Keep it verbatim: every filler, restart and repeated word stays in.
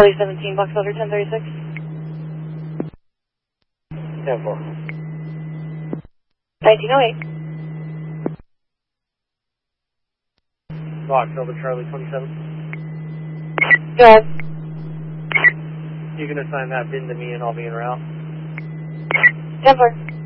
Charlie seventeen, Box Elder ten thirty-six. ten four. nineteen oh eight. Box Elder Charlie twenty-seven. Go ahead. You can assign that bin to me and I'll be en route. ten four.